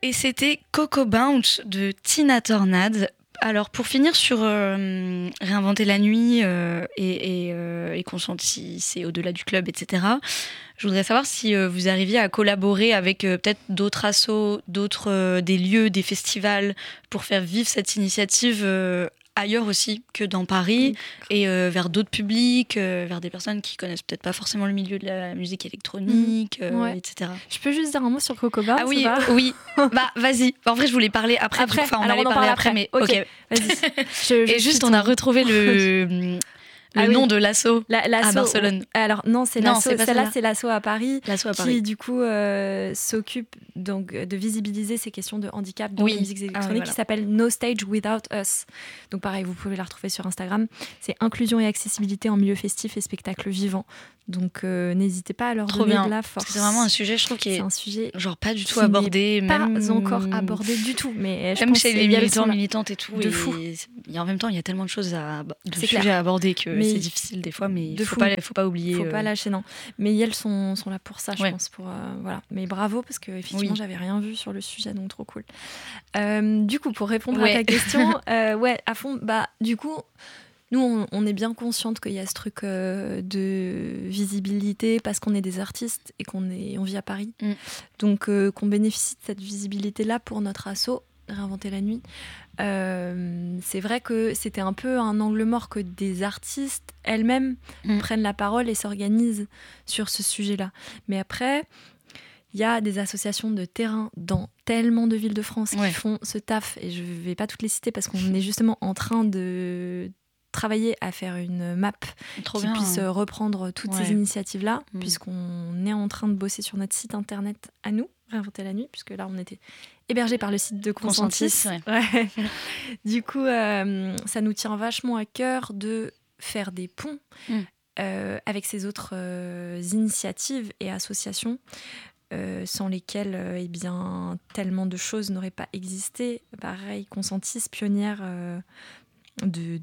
Et c'était Coco Bounce de Tina Tornade. Alors, pour finir sur réinventer la nuit et Consenti, c'est au-delà du club, etc., je voudrais savoir si vous arriviez à collaborer avec peut-être d'autres assos, des lieux, des festivals, pour faire vivre cette initiative ailleurs aussi que dans Paris, et vers d'autres publics, vers des personnes qui connaissent peut-être pas forcément le milieu de la musique électronique, etc. Je peux juste dire un mot sur Coco Bounce? Ah oui, oui. Bah vas-y. En vrai, je voulais parler après. Du coup, on allait parler après, mais ok. Vas-y. Et juste, on a retrouvé le nom de l'asso à Barcelone. Alors non, c'est l'asso. Celle-là, c'est l'asso à Paris, qui du coup s'occupe donc de visibiliser ces questions de handicap dans les musiques électroniques, qui s'appelle No Stage Without Us. Donc pareil, vous pouvez la retrouver sur Instagram. C'est inclusion et accessibilité en milieu festif et spectacle vivant. Donc n'hésitez pas à leur donner de la force. C'est vraiment un sujet, je trouve, qui est un sujet genre pas du tout abordé, même pas encore abordé du tout, mais même chez les militants, militantes et tout. De fou. Et en même temps, il y a tellement de choses sujets à aborder que c'est difficile des fois, mais il faut pas oublier. Faut pas lâcher, non. Mais elles sont là pour ça, je pense. Voilà. Mais bravo, parce que effectivement, j'avais rien vu sur le sujet, donc trop cool. Du coup, pour répondre à ta question, à fond. Bah, du coup. Nous, on est bien consciente qu'il y a ce truc de visibilité parce qu'on est des artistes et qu'on vit à Paris. Donc, qu'on bénéficie de cette visibilité-là pour notre asso, Réinventer la nuit. C'est vrai que c'était un peu un angle mort que des artistes elles-mêmes prennent la parole et s'organisent sur ce sujet-là. Mais après, il y a des associations de terrain dans tellement de villes de France qui font ce taf. Et je ne vais pas toutes les citer parce qu'on est justement en train de travailler à faire une map qui puisse reprendre toutes ces initiatives-là, puisqu'on est en train de bosser sur notre site internet à nous, Réinventer la nuit, puisque là, on était hébergé par le site de Consentis. Du coup, ça nous tient vachement à cœur de faire des ponts avec ces autres initiatives et associations sans lesquelles tellement de choses n'auraient pas existé. Pareil, Consentis, pionnière de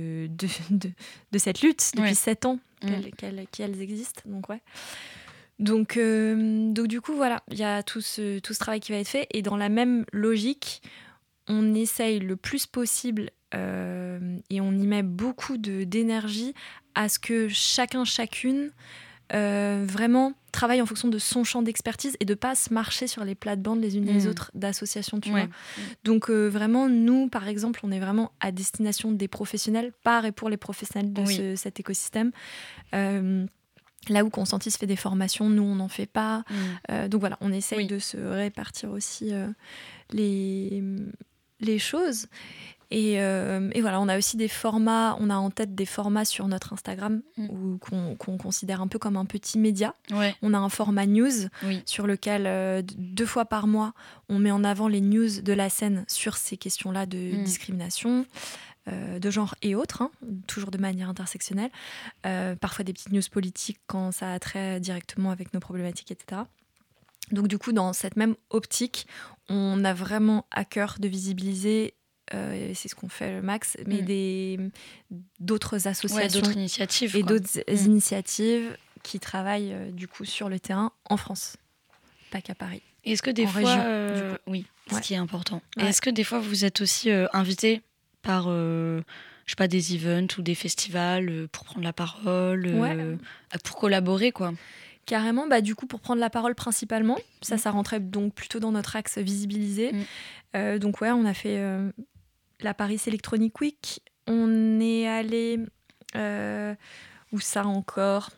cette lutte depuis 7 ans qu'elles existent. Donc, du coup, voilà, il y a tout ce travail qui va être fait. Et dans la même logique, on essaye le plus possible et on y met beaucoup d'énergie à ce que chacune vraiment travaille en fonction de son champ d'expertise et de pas se marcher sur les plates-bandes les unes des autres d'associations, tu vois. Donc vraiment, nous, par exemple, on est vraiment à destination des professionnels, par et pour les professionnels de cet écosystème. Là où Consentis fait des formations, nous, on n'en fait pas. Donc voilà, on essaye de se répartir aussi les choses. Et voilà, on a aussi des formats, on a en tête des formats sur notre Instagram qu'on considère un peu comme un petit média. On a un format news sur lequel 2 fois par mois, on met en avant les news de la scène sur ces questions-là de discrimination, de genre et autres, toujours de manière intersectionnelle. Parfois des petites news politiques quand ça a trait directement avec nos problématiques, etc. Donc du coup, dans cette même optique, on a vraiment à cœur de visibiliser c'est ce qu'on fait le max, mais d'autres associations d'autres initiatives, et d'autres initiatives qui travaillent du coup sur le terrain en France, pas qu'à Paris. Et est-ce que des fois, ce qui est important. Et est-ce que des fois vous êtes aussi invité par je sais pas, des events ou des festivals pour prendre la parole, pour collaborer, quoi? Carrément, du coup, pour prendre la parole principalement, ça rentrait donc plutôt dans notre axe visibilisé. Donc on a fait la Paris Electronic Week. On est allé où ça encore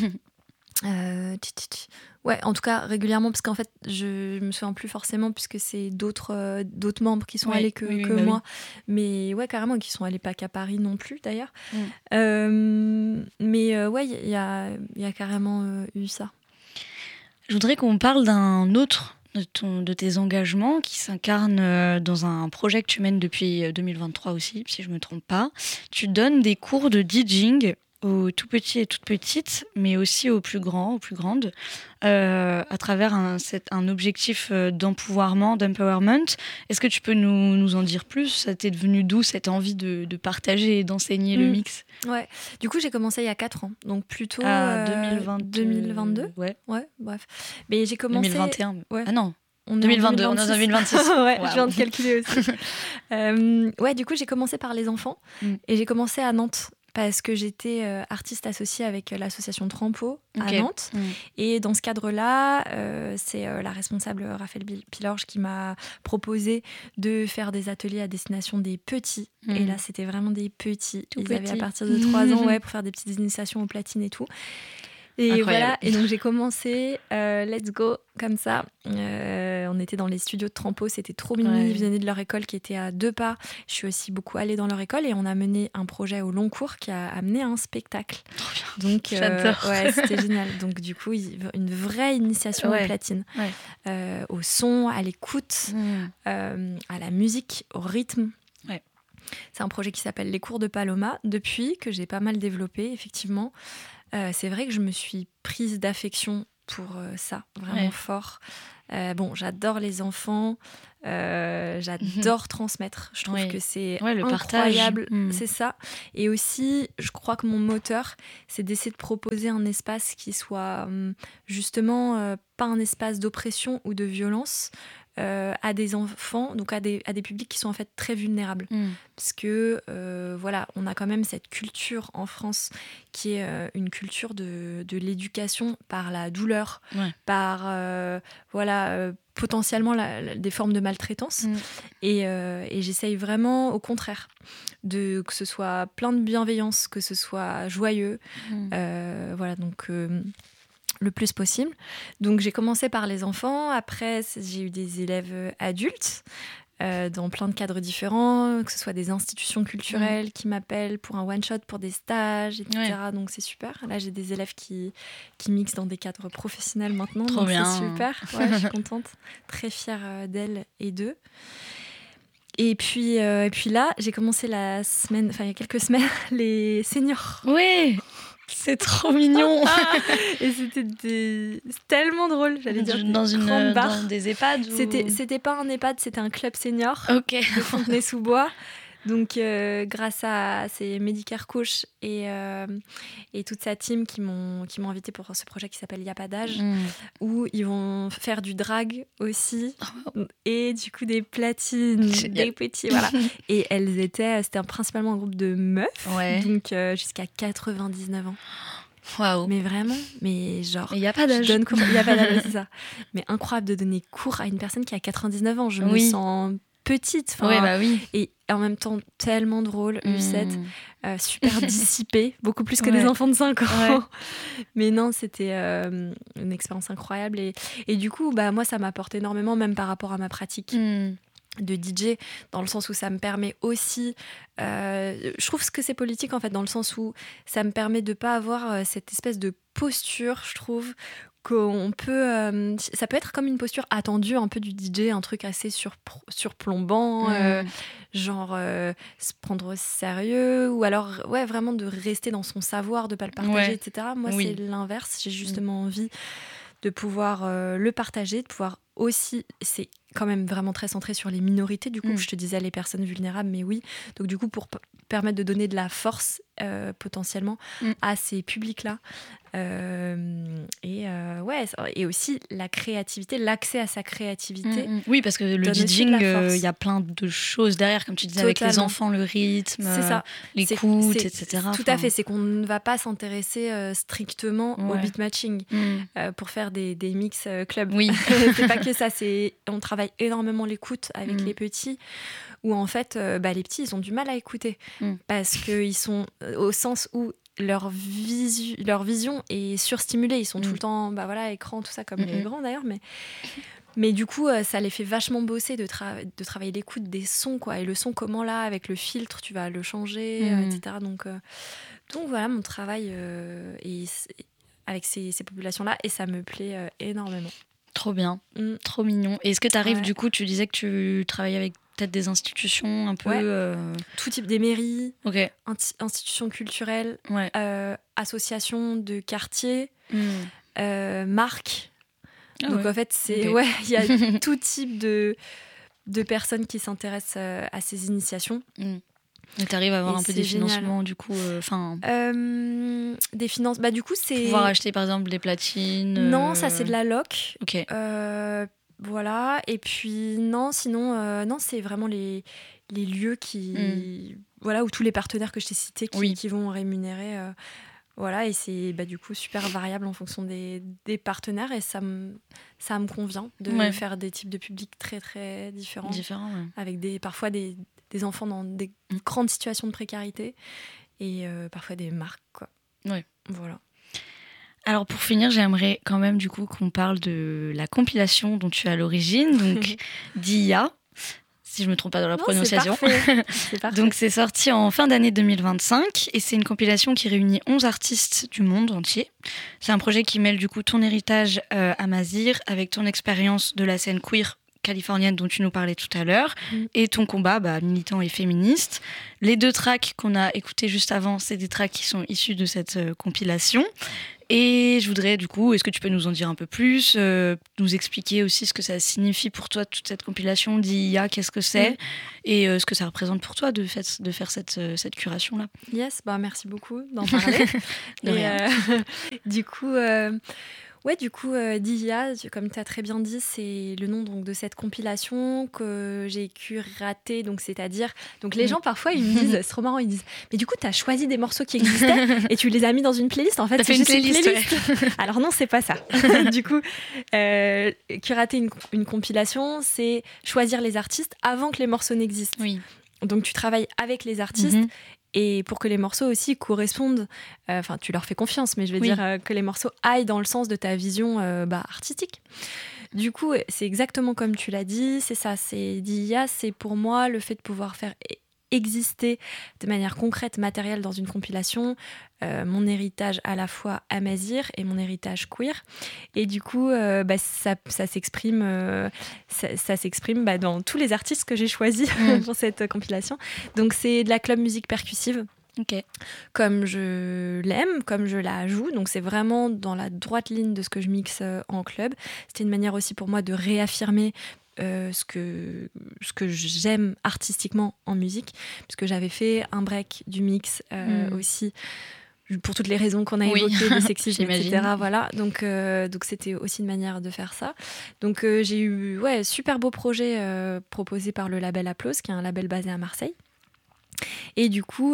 en tout cas régulièrement, parce qu'en fait je me souviens plus forcément puisque c'est d'autres membres qui sont allés que moi, mais carrément, qui sont allés pas qu'à Paris non plus d'ailleurs. Mais il y a carrément eu ça. Je voudrais qu'on parle d'un autre de tes engagements qui s'incarne dans un projet que tu mènes depuis 2023 aussi, si je me trompe pas. Tu donnes des cours de DJing aux tout petits et toutes petites, mais aussi aux plus grands, aux plus grandes, à travers un objectif d'empowerment. Est-ce que tu peux nous en dire plus? Ça t'est devenu d'où cette envie de partager et d'enseigner le mix? Du coup, j'ai commencé il y a 4 ans, donc plutôt 2022. Ouais, bref. Mais j'ai commencé... 2021. Ah non. On est 2022, en on est en 2026. 2026. Ouais, Wow. je viens de calculer aussi. Ouais, du coup, j'ai commencé par les enfants et j'ai commencé à Nantes parce que j'étais artiste associée avec l'association Trampo à Nantes. Et dans ce cadre-là, c'est la responsable Raphaël Pilorge qui m'a proposé de faire des ateliers à destination des petits. Et là, c'était vraiment des petits. Ils avaient à partir de 3 ans pour faire des petites initiations aux platines et tout. Et incroyable. voilà, et donc j'ai commencé, let's go, comme ça. On était dans les studios de Trampo, c'était trop mignon. Ils venaient de leur école qui était à 2 pas. Je suis aussi beaucoup allée dans leur école et on a mené un projet au long cours qui a amené à un spectacle. Trop bien. Donc, j'adore. Ouais, c'était génial. Donc, du coup, une vraie initiation aux platines, au son, à l'écoute, à la musique, au rythme. Ouais. C'est un projet qui s'appelle Les cours de Paloma, depuis que j'ai pas mal développé, effectivement. C'est vrai que je me suis prise d'affection pour ça, vraiment fort. Bon, j'adore les enfants, j'adore transmettre. Je trouve que c'est le incroyable, partage. c'est ça. Et aussi, je crois que mon moteur, c'est d'essayer de proposer un espace qui soit justement pas un espace d'oppression ou de violence, à des enfants, donc à des publics qui sont en fait très vulnérables. Parce que voilà, on a quand même cette culture en France qui est une culture de l'éducation par la douleur, par potentiellement des formes de maltraitance. Et j'essaye vraiment, au contraire, que ce soit plein de bienveillance, que ce soit joyeux. Voilà, donc le plus possible. Donc j'ai commencé par les enfants, après j'ai eu des élèves adultes dans plein de cadres différents, que ce soit des institutions culturelles qui m'appellent pour un one-shot, pour des stages, etc. Donc c'est super. Là j'ai des élèves qui mixent dans des cadres professionnels maintenant, Trop donc bien. c'est super. Ouais, je suis contente, très fière d'elles et d'eux. Et puis là, j'ai commencé il y a quelques semaines, les seniors. Oui, c'est trop mignon. Et c'était tellement drôle, j'allais dire dans des EHPAD ou... C'était pas un EHPAD, c'était un club senior de Fontenay-sous-Bois. Donc, grâce à ces Medicare Couch et toute sa team qui m'ont invité pour ce projet qui s'appelle Y a pas d'âge, où ils vont faire du drag aussi, et du coup des platines, des petits, voilà. Et c'était principalement un groupe de meufs, donc jusqu'à 99 ans. Waouh. Mais vraiment, mais genre... Il n'y a pas d'âge. Il n'y a pas d'âge, c'est ça. Mais incroyable de donner cours à une personne qui a 99 ans. Je me sens petite. Et en même temps, tellement drôle, Lucette. Super dissipée, beaucoup plus que des enfants de 5 ans. Mais non, c'était une expérience incroyable. Et du coup, moi, ça m'apporte énormément, même par rapport à ma pratique. De DJ, dans le sens où ça me permet aussi, je trouve que c'est politique en fait, dans le sens où ça me permet de pas avoir cette espèce de posture, je trouve qu'on peut, ça peut être comme une posture attendue un peu du DJ, un truc assez surplombant, genre se prendre au sérieux, ou alors vraiment de rester dans son savoir, de pas le partager, etc. Moi c'est l'inverse, j'ai justement envie de pouvoir le partager, de pouvoir aussi, c'est quand même vraiment très centré sur les minorités, du coup, je te disais les personnes vulnérables, mais oui, donc du coup, pour permettre de donner de la force potentiellement à ces publics-là, et aussi la créativité, l'accès à sa créativité. Oui, parce que le DJing, il y a plein de choses derrière, comme tu disais, avec les enfants, le rythme, l'écoute, etc. Tout à fait, c'est qu'on ne va pas s'intéresser strictement au beat matching pour faire des mix club. Oui. C'est pas que ça, on travaille énormément l'écoute avec les petits, où en fait, les petits, ils ont du mal à écouter, parce qu'ils sont au sens où leur vision est surstimulée. Ils sont tout le temps, écran, tout ça, comme les grands d'ailleurs, mais du coup, ça les fait vachement bosser de travailler l'écoute des sons, quoi. Et le son, comment là, avec le filtre, tu vas le changer, etc. Donc voilà, mon travail avec ces populations-là, et ça me plaît énormément. Trop bien, trop mignon. Et est-ce que tu arrives, du coup, tu disais que tu travaillais avec peut-être des institutions un peu... Tout type, des mairies, institutions culturelles, associations de quartier, marques. Donc en fait, il y a tout type de personnes qui s'intéressent à ces initiations. Et tu arrives à avoir un peu des financements, du coup, des finances, du coup, c'est... Pouvoir acheter, par exemple, des platines... Non, ça, c'est de la loc. Ok. Voilà, et puis non, sinon, non, c'est vraiment les lieux voilà, où tous les partenaires que je t'ai cités qui vont rémunérer. Voilà, et c'est du coup super variable en fonction des partenaires, et ça me convient de faire des types de publics très très différents, avec parfois des enfants dans des grandes situations de précarité, et parfois des marques, quoi. Ouais. Voilà. Alors pour finir, j'aimerais quand même du coup qu'on parle de la compilation dont tu es à l'origine, donc DIA, si je me trompe pas dans la prononciation. C'est parfait. Donc c'est sorti en fin d'année 2025 et c'est une compilation qui réunit 11 artistes du monde entier. C'est un projet qui mêle du coup ton héritage amazigh avec ton expérience de la scène queer californienne dont tu nous parlais tout à l'heure, et ton combat militant et féministe. Les 2 tracks qu'on a écoutés juste avant, c'est des tracks qui sont issus de cette compilation. Et je voudrais du coup, est-ce que tu peux nous en dire un peu plus, nous expliquer aussi ce que ça signifie pour toi, toute cette compilation d'IA, qu'est-ce que c'est, et ce que ça représente pour toi de faire cette curation-là. Yes, merci beaucoup d'en parler. De rien. Du coup... DIA, comme tu as très bien dit, c'est le nom donc, de cette compilation que j'ai curatée. Donc, c'est-à-dire, les gens parfois ils me disent, c'est trop marrant, ils disent, mais du coup, tu as choisi des morceaux qui existaient et tu les as mis dans une playlist. En fait, c'est juste une playlist. Ouais. Alors non, c'est pas ça. Du coup, curater une compilation, c'est choisir les artistes avant que les morceaux n'existent. Oui. Donc, tu travailles avec les artistes. Et pour que les morceaux aussi correspondent, tu leur fais confiance, mais je veux dire que les morceaux aillent dans le sens de ta vision artistique. Du coup, c'est exactement comme tu l'as dit, c'est ça, c'est DIA, c'est pour moi le fait de pouvoir faire exister de manière concrète, matérielle dans une compilation, mon héritage à la fois amazigh et mon héritage queer. Et du coup, ça s'exprime dans tous les artistes que j'ai choisis pour cette compilation. Donc c'est de la club musique percussive. Okay. Comme je l'aime, comme je la joue. Donc c'est vraiment dans la droite ligne de ce que je mixe en club. C'était une manière aussi pour moi de réaffirmer ce que j'aime artistiquement en musique, puisque j'avais fait un break du mix aussi, pour toutes les raisons qu'on a évoquées, de sexisme, etc. Voilà. Donc c'était aussi une manière de faire ça. Donc j'ai eu super beau projet proposé par le label Applause, qui est un label basé à Marseille. Et du coup,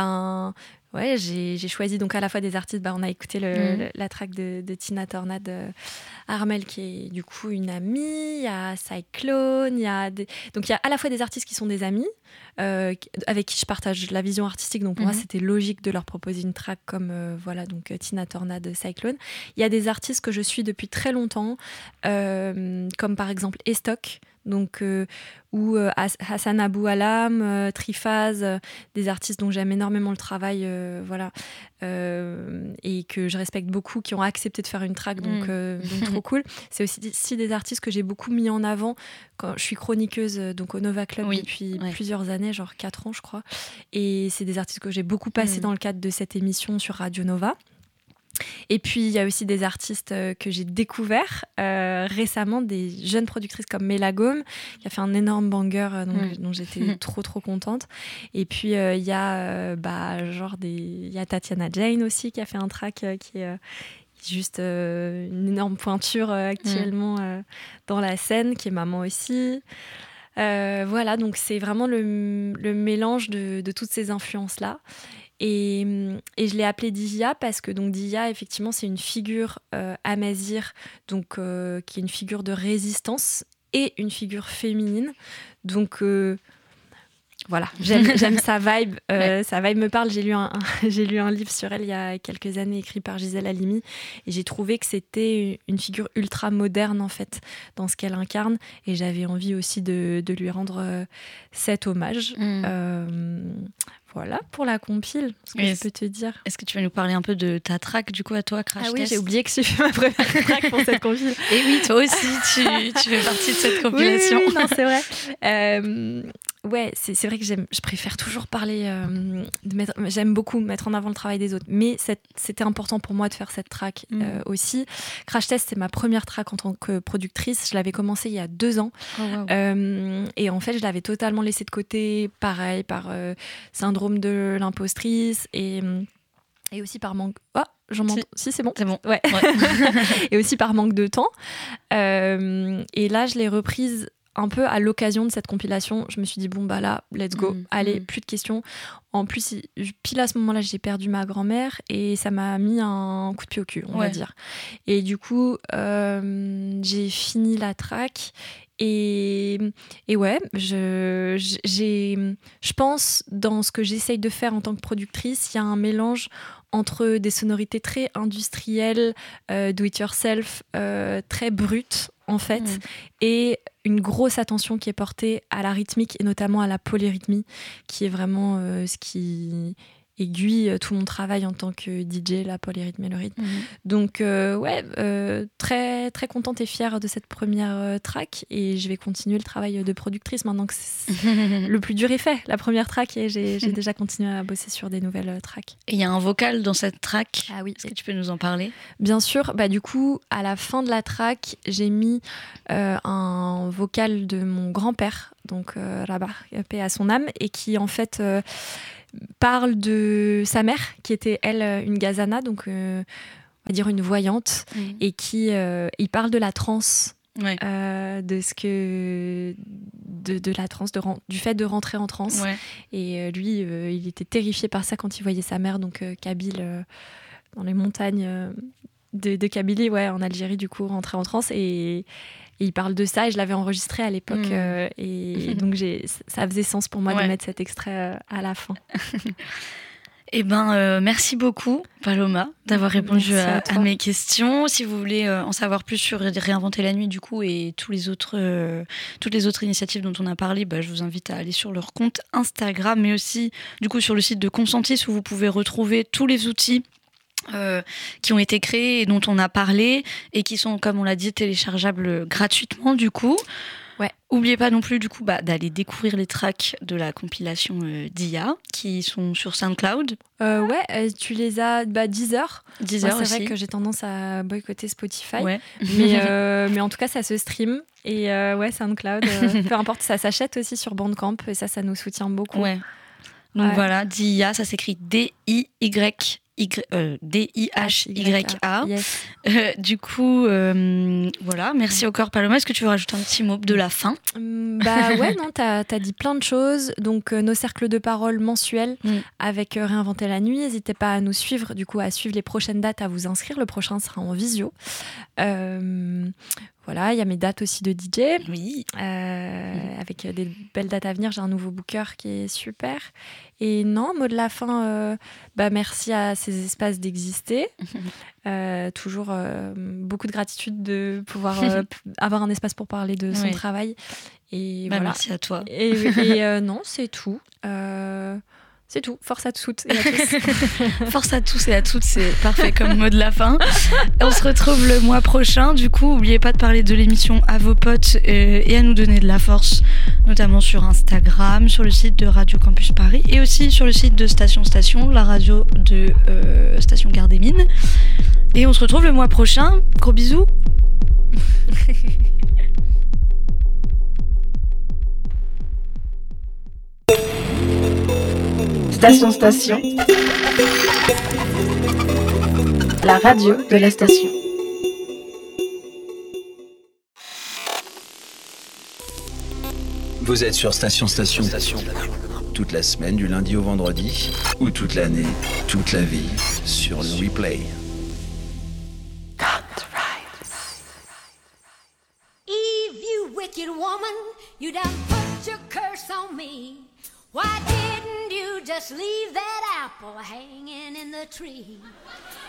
j'ai choisi donc à la fois des artistes. On a écouté la track de Tina Tornad, Armel, qui est du coup une amie. Il y a Cyclone. Donc il y a à la fois des artistes qui sont des amis, avec qui je partage la vision artistique. Donc pour moi, c'était logique de leur proposer une track comme donc Tina Tornad, Cyclone. Il y a des artistes que je suis depuis très longtemps, comme par exemple Estoc. Donc ou Hassan Abou Alam, Trifaz, des artistes dont j'aime énormément le travail, et que je respecte beaucoup, qui ont accepté de faire une track, donc trop cool. C'est aussi des artistes que j'ai beaucoup mis en avant quand je suis chroniqueuse donc au Nova Club depuis plusieurs années, genre 4 ans je crois, et c'est des artistes que j'ai beaucoup passés dans le cadre de cette émission sur Radio Nova. Et puis, il y a aussi des artistes que j'ai découverts récemment, des jeunes productrices comme Mélagome, qui a fait un énorme banger dont j'étais trop contente. Et puis, il y a Tatiana Jane aussi, qui a fait un track qui est juste une énorme pointure actuellement dans la scène, qui est maman aussi. Donc c'est vraiment le mélange de toutes ces influences-là. Et je l'ai appelée DIA parce que donc DIA, effectivement, c'est une figure amazigh, donc qui est une figure de résistance et une figure féminine. Donc j'aime sa vibe. Sa vibe me parle. J'ai lu un livre sur elle il y a quelques années, écrit par Gisèle Halimi, et j'ai trouvé que c'était une figure ultra moderne en fait dans ce qu'elle incarne, et j'avais envie aussi de lui rendre cet hommage. Voilà pour la compile, ce que je peux te dire. Est-ce que tu vas nous parler un peu de ta track, du coup, à toi, Crash Test ? Oui, j'ai oublié que j'ai fait ma première track pour cette compile. Et oui, toi aussi, tu fais partie de cette compilation. Oui, non, c'est vrai. C'est vrai que je préfère toujours parler, j'aime beaucoup mettre en avant le travail des autres, mais c'était important pour moi de faire cette track aussi. Crash Test, c'est ma première track en tant que productrice. Je l'avais commencé il y a 2 ans. Oh, wow. Et en fait, je l'avais totalement laissé de côté, pareil, par syndrome de l'impostrice et aussi par manque... Oh, Si, c'est bon. C'est bon. Ouais. Et aussi par manque de temps. Et là, je l'ai reprise un peu à l'occasion de cette compilation. Je me suis dit, bon, bah là, let's go. Allez, plus de questions. En plus, pile à ce moment-là, j'ai perdu ma grand-mère et ça m'a mis un coup de pied au cul, on va dire. Et du coup, j'ai fini la track. Et ouais, je pense, dans ce que j'essaye de faire en tant que productrice, il y a un mélange entre des sonorités très industrielles, do-it-yourself, très brutes, en fait, et une grosse attention qui est portée à la rythmique et notamment à la polyrythmie, qui est vraiment ce qui aiguille tout mon travail en tant que DJ, la polyrythmie et le rythme. Donc très, très contente et fière de cette première track, et je vais continuer le travail de productrice maintenant que le plus dur est fait, la première track, et j'ai déjà continué à bosser sur des nouvelles tracks. Et il y a un vocal dans cette track. Ah oui. Est-ce que tu peux nous en parler ? Bien sûr. Du coup, à la fin de la track, j'ai mis un vocal de mon grand-père, donc Rabat, paix à son âme, et qui en fait parle de sa mère, qui était elle une gazana, donc on va dire une voyante, et qui il parle de la transe. De ce que de la transe, du fait de rentrer en transe, et lui il était terrifié par ça quand il voyait sa mère, donc Kabyle, dans les montagnes de Kabylie, en Algérie, du coup, rentrer en transe, et il parle de ça, et je l'avais enregistré à l'époque, et donc ça faisait sens pour moi de mettre cet extrait à la fin. Eh ben, merci beaucoup, Paloma, d'avoir répondu à mes questions. Si vous voulez en savoir plus sur Réinventer la nuit, du coup, et toutes les autres initiatives dont on a parlé, je vous invite à aller sur leur compte Instagram, mais aussi, du coup, sur le site de Consentis, où vous pouvez retrouver tous les outils qui ont été créés et dont on a parlé, et qui sont, comme on l'a dit, téléchargeables gratuitement, du coup. Oubliez pas non plus, du coup, d'aller découvrir les tracks de la compilation d'IA, qui sont sur SoundCloud. Tu les as, Deezer. Deezer c'est aussi. vrai que j'ai tendance à boycotter Spotify, mais en tout cas ça se stream, et SoundCloud, peu importe, ça s'achète aussi sur Bandcamp, et ça nous soutient beaucoup. Donc voilà, DIA, ça s'écrit D-I-H-Y-A. Yes. Du coup, voilà, merci encore, Paloma. Est-ce que tu veux rajouter un petit mot de la fin ? Non, t'as dit plein de choses. Donc, nos cercles de parole mensuels avec Réinventer la nuit. N'hésitez pas à nous suivre, du coup, à suivre les prochaines dates, à vous inscrire. Le prochain sera en visio. Voilà, il y a mes dates aussi de DJ. Avec des belles dates à venir. J'ai un nouveau booker qui est super. Et non, mot de la fin, merci à ces espaces d'exister. Toujours beaucoup de gratitude de pouvoir avoir un espace pour parler de son travail. Et voilà. Merci à toi. Et non, c'est tout. C'est tout. Force à toutes et à tous. Force à tous et à toutes, c'est parfait comme mot de la fin. On se retrouve le mois prochain. Du coup, n'oubliez pas de parler de l'émission à vos potes et à nous donner de la force, notamment sur Instagram, sur le site de Radio Campus Paris, et aussi sur le site de Station Station, la radio de Station Gare des Mines. Et on se retrouve le mois prochain. Gros bisous. Station, la radio de la station. Vous êtes sur Station. Toute la semaine, du lundi au vendredi, ou toute l'année, toute la vie, sur le replay. Eve, you wicked woman, you done put your curse on me. Why didn't you just leave that apple hanging in the tree?